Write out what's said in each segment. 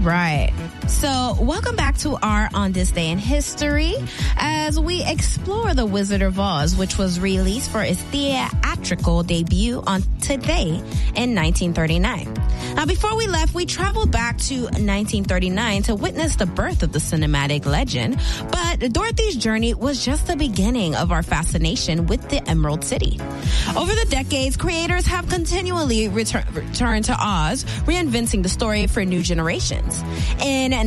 right. So, welcome back to our On This Day in History as we explore The Wizard of Oz, which was released for its theatrical debut on today in 1939. Now, before we left, we traveled back to 1939 to witness the birth of the cinematic legend, but Dorothy's journey was just the beginning of our fascination with the Emerald City. Over the decades, creators have continually returned to Oz, reinventing the story for new generations. In the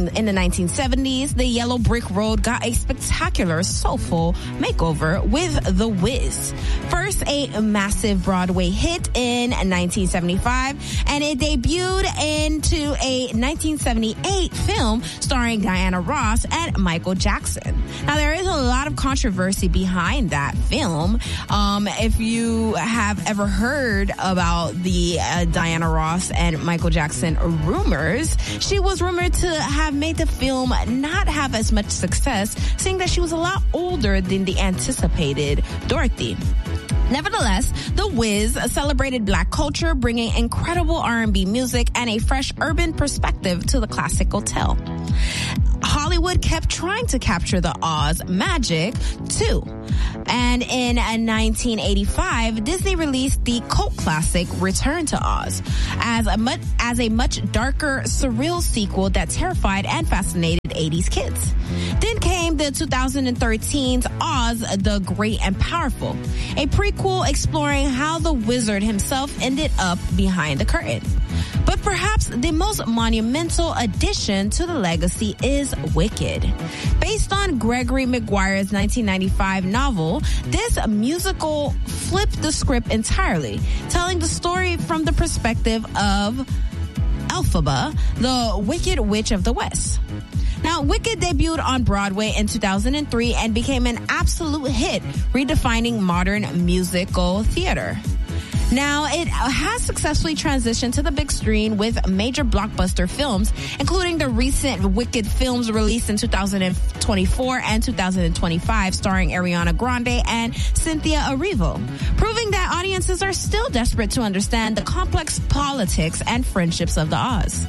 1970s, the Yellow Brick Road got a spectacular, soulful makeover with The Wiz. First, a massive Broadway hit in 1975, and it debuted into a 1978 film starring Diana Ross and Michael Jackson. Now, there is a lot of controversy behind that film. If you have ever heard about the Diana Ross and Michael Jackson rumors, she was rumored to have made the film not have as much success, seeing that she was a lot older than the anticipated Dorothy. Nevertheless, The Wiz celebrated Black culture, bringing incredible R&B music and a fresh urban perspective to the classical tale. Hollywood kept trying to capture the Oz magic, too. And in 1985, Disney released the cult classic Return to Oz as a much darker, surreal sequel that terrified and fascinated 80s kids. Then came the 2013's Oz, the Great and Powerful, a prequel exploring how the wizard himself ended up behind the curtain. But perhaps the most monumental addition to the legacy is Wicked. Based on Gregory Maguire's 1995 novel, this musical flipped the script entirely, telling the story from the perspective of Elphaba, the Wicked Witch of the West. Now, Wicked debuted on Broadway in 2003 and became an absolute hit, redefining modern musical theater. Now, it has successfully transitioned to the big screen with major blockbuster films, including the recent Wicked films released in 2024 and 2025, starring Ariana Grande and Cynthia Erivo, proving that audiences are still desperate to understand the complex politics and friendships of Oz.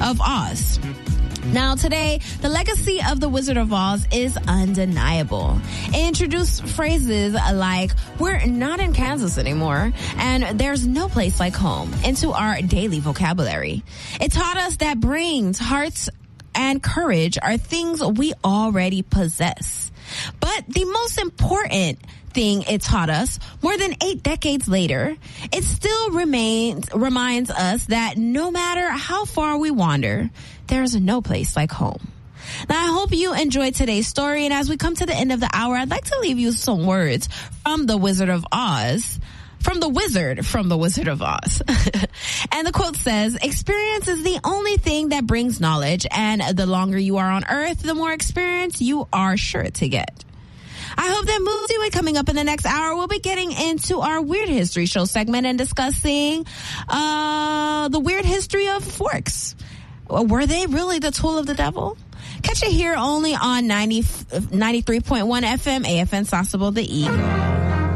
Now, today, the legacy of The Wizard of Oz is undeniable. It introduced phrases like, "We're not in Kansas anymore," and "There's no place like home" into our daily vocabulary. It taught us that brains, hearts, and courage are things we already possess. But the most important thing it taught us, more than 8 decades later, it still reminds us that no matter how far we wander, there's no place like home. Now, I hope you enjoyed today's story, and as we come to the end of the hour, I'd like to leave you some words from the Wizard of Oz. From the Wizard of Oz. And the quote says, "Experience is the only thing that brings knowledge, and the longer you are on Earth, the more experience you are sure to get." I hope that moves you. And coming up in the next hour, we'll be getting into our Weird History Show segment and discussing the weird history of forks. Were they really the tool of the devil? Catch it here only on 93.1 FM, AFN Sasebo, the Eagle.